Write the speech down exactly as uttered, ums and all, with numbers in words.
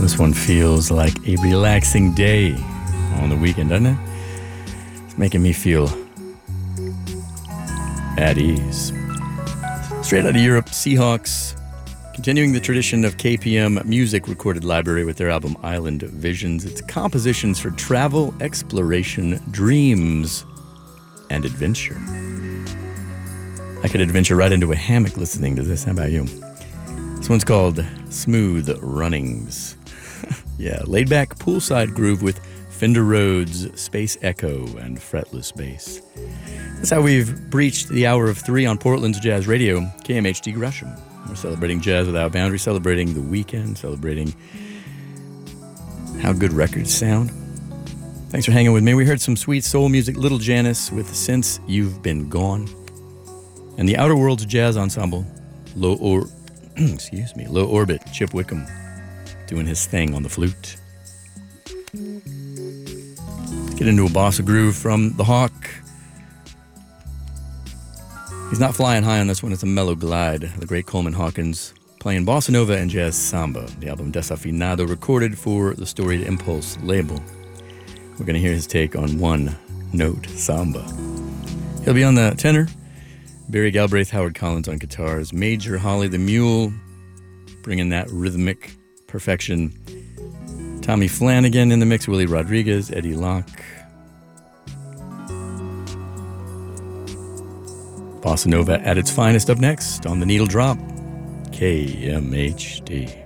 This one feels like a relaxing day on the weekend, doesn't it? It's making me feel at ease. Straight out of Europe, Seahawks, continuing the tradition of K P M Music Recorded Library with their album Island Visions. It's compositions for travel, exploration, dreams, and adventure. I could adventure right into a hammock listening to this. How about you? This one's called Smooth Runnings. Yeah, laid-back poolside groove with Fender Rhodes, Space Echo, and fretless bass. That's how we've breached the hour of three on Portland's Jazz Radio, K M H D Gresham. We're celebrating jazz without boundaries, celebrating the weekend, celebrating how good records sound. Thanks for hanging with me. We heard some sweet soul music, Little Janice with Since You've Been Gone. And the Outer Worlds Jazz Ensemble, Low or excuse me, Low Orbit, Chip Wickham, doing his thing on the flute. Let's get into a bossa groove from The Hawk. He's not flying high on this one, it's a mellow glide. The great Coleman Hawkins playing bossa nova and jazz samba, the album Desafinado, recorded for the Storied Impulse label. We're going to hear his take on One Note Samba. He'll be on the tenor, Barry Galbraith, Howard Collins on guitars, Major Holly the Mule bringing that rhythmic perfection, Tommy Flanagan in the mix, Willie Rodriguez, Eddie Locke. Bossa Nova at its finest up next on The Needle Drop, K M H D.